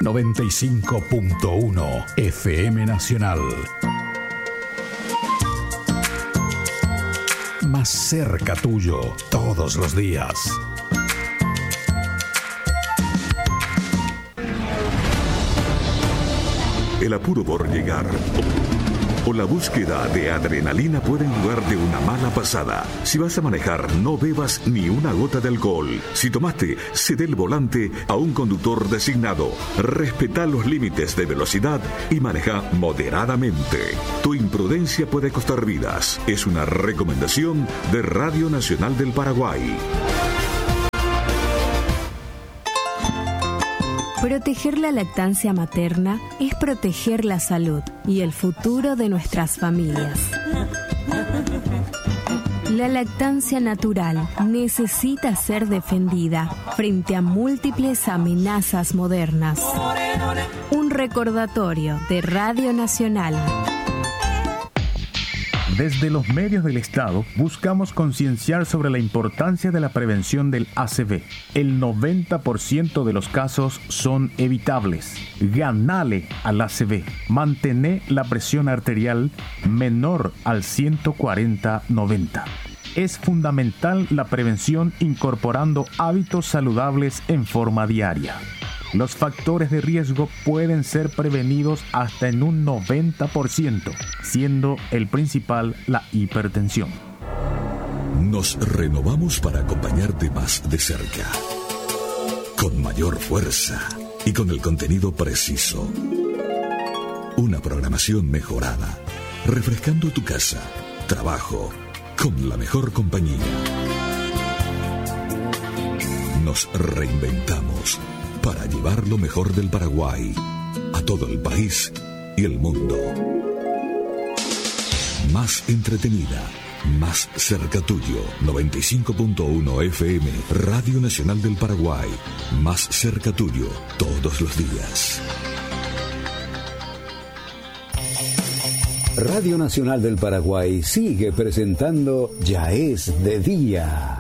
95.1 FM Nacional. Más cerca tuyo todos los días. El apuro por llegar o la búsqueda de adrenalina pueden jugar de una mala pasada. Si vas a manejar, no bebas ni una gota de alcohol. Si tomaste, cede el volante a un conductor designado. Respeta los límites de velocidad y maneja moderadamente. Tu imprudencia puede costar vidas. Es una recomendación de Radio Nacional del Paraguay. Proteger la lactancia materna es proteger la salud y el futuro de nuestras familias. La lactancia natural necesita ser defendida frente a múltiples amenazas modernas. Un recordatorio de Radio Nacional. Desde los medios del Estado buscamos concienciar sobre la importancia de la prevención del ACV. El 90% de los casos son evitables. Ganale al ACV. Mantener la presión arterial menor al 140/90. Es fundamental la prevención incorporando hábitos saludables en forma diaria. Los factores de riesgo pueden ser prevenidos hasta en un 90%, siendo el principal la hipertensión. Nos renovamos para acompañarte más de cerca, con mayor fuerza y con el contenido preciso. Una programación mejorada, refrescando tu casa, trabajo, con la mejor compañía. Nos reinventamos para llevar lo mejor del Paraguay a todo el país y el mundo. Más entretenida, más cerca tuyo. 95.1 FM, Radio Nacional del Paraguay. Más cerca tuyo todos los días. Radio Nacional del Paraguay sigue presentando Ya es de día.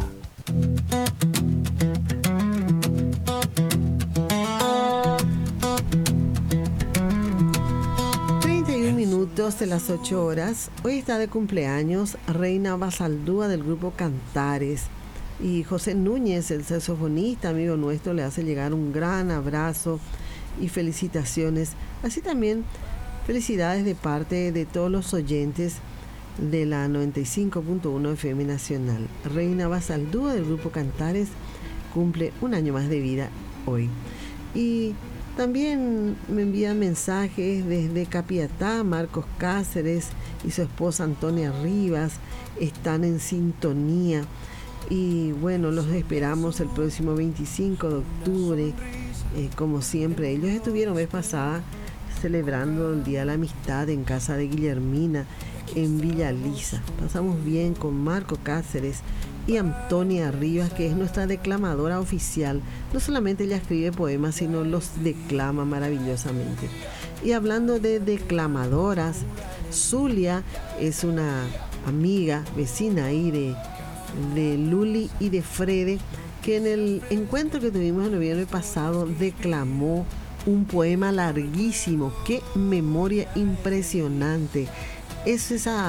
De las 8 horas. Hoy está de cumpleaños Reina Basaldúa del grupo Cantares, y José Núñez, el saxofonista amigo nuestro, le hace llegar un gran abrazo y felicitaciones. Así también felicidades de parte de todos los oyentes de la 95.1 FM Nacional. Reina Basaldúa del grupo Cantares cumple un año más de vida hoy. Y también me envían mensajes desde Capiatá. Marcos Cáceres y su esposa Antonia Rivas están en sintonía. Y bueno, los esperamos el próximo 25 de octubre. Como siempre, ellos estuvieron vez pasada celebrando el Día de la Amistad en casa de Guillermina en Villa Lisa. Pasamos bien con Marco Cáceres y Antonia Rivas, que es nuestra declamadora oficial. No solamente ella escribe poemas, sino los declama maravillosamente. Y hablando de declamadoras, Zulia es una amiga, vecina ahí de Luli y de Frede, que en el encuentro que tuvimos en noviembre pasado declamó un poema larguísimo. ¡Qué memoria impresionante! Es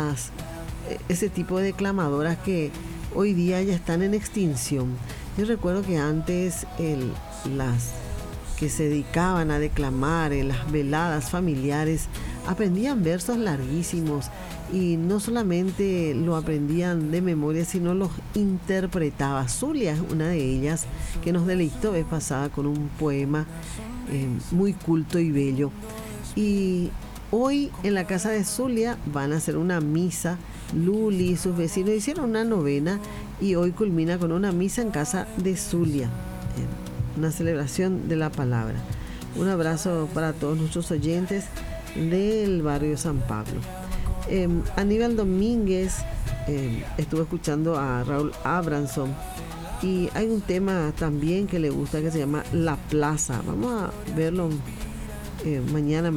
ese tipo de declamadoras que hoy día ya están en extinción. Yo recuerdo que antes las que se dedicaban a declamar en las veladas familiares aprendían versos larguísimos, y no solamente lo aprendían de memoria, sino los interpretaba. Zulia es una de ellas, que nos deleitó vez pasada con un poema muy culto y bello. Y hoy en la casa de Zulia van a hacer una misa. Luli y sus vecinos hicieron una novena, y hoy culmina con una misa en casa de Zulia, una celebración de la palabra. Un abrazo para todos nuestros oyentes del barrio San Pablo. Aníbal Domínguez estuvo escuchando a Raúl Abranson, y hay un tema también que le gusta que se llama La Plaza. Vamos a verlo mañana.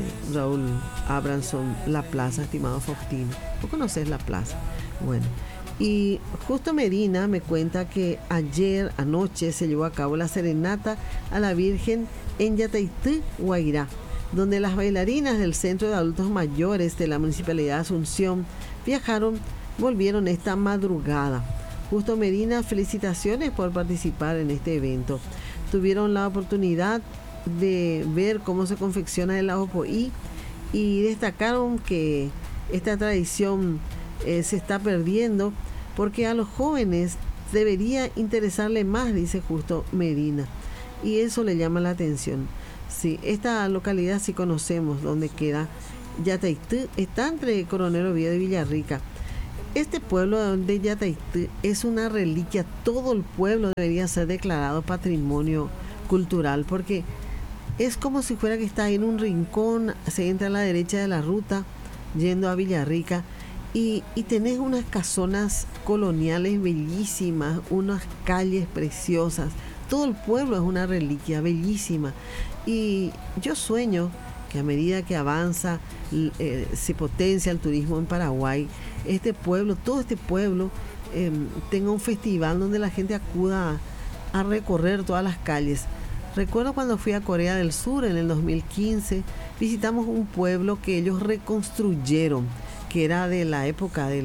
Raúl Abranson, La Plaza, estimado Faustino. ¿Tú conoces La Plaza? Bueno, Y Justo Medina me cuenta que anoche, se llevó a cabo la serenata a la Virgen en Yataití, Guairá, donde las bailarinas del Centro de Adultos Mayores de la Municipalidad de Asunción volvieron esta madrugada. Justo Medina, felicitaciones por participar en este evento. Tuvieron la oportunidad de ver cómo se confecciona el ajopoí y destacaron que esta tradición se está perdiendo porque a los jóvenes debería interesarle más, dice Justo Medina, y eso le llama la atención. Sí, esta localidad sí conocemos dónde queda. Yataití está entre Coronel Oviedo y Villarrica. Este pueblo de Yataití es una reliquia. Todo el pueblo debería ser declarado patrimonio cultural porque es como si fuera que está en un rincón, se entra a la derecha de la ruta yendo a Villarrica y tenés unas casonas coloniales bellísimas, unas calles preciosas. Todo el pueblo es una reliquia bellísima y yo sueño que a medida que avanza, se potencia el turismo en Paraguay, todo este pueblo tenga un festival donde la gente acuda a recorrer todas las calles. Recuerdo cuando fui a Corea del Sur en el 2015, visitamos un pueblo que ellos reconstruyeron, que era de la época de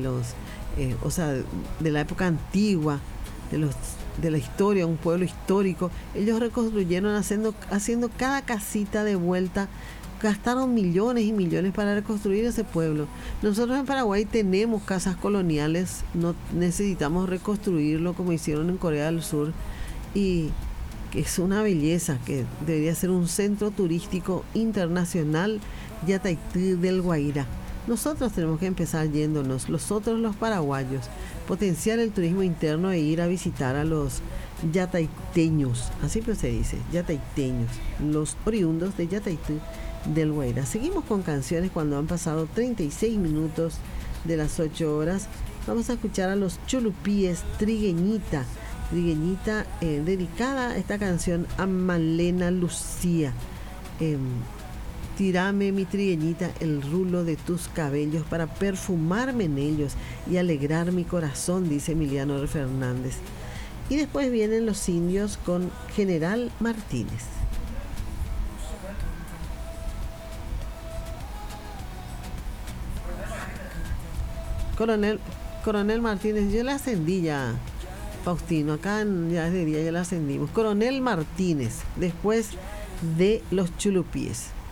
la época antigua, de la historia, un pueblo histórico. Ellos reconstruyeron haciendo cada casita de vuelta. Gastaron millones y millones para reconstruir ese pueblo. Nosotros en Paraguay tenemos casas coloniales, no necesitamos reconstruirlo como hicieron en Corea del Sur, y que es una belleza, que debería ser un centro turístico internacional, Yataití del Guairá. Nosotros tenemos que empezar yéndonos, los paraguayos, potenciar el turismo interno e ir a visitar a los yataiteños, así pues se dice, yataiteños, los oriundos de Yataití del Guairá. Seguimos con canciones cuando han pasado 36 minutos de las 8 horas. Vamos a escuchar a los Chulupíes, Trigueñita, dedicada esta canción a Malena Lucía. Tírame, mi trigueñita, el rulo de tus cabellos para perfumarme en ellos y alegrar mi corazón, dice Emiliano Fernández. Y después vienen los indios con General Martínez. Coronel Martínez, yo la ascendí ya, Faustino, acá ya es de día, ya la ascendimos. Coronel Martínez, después de los Chulupíes.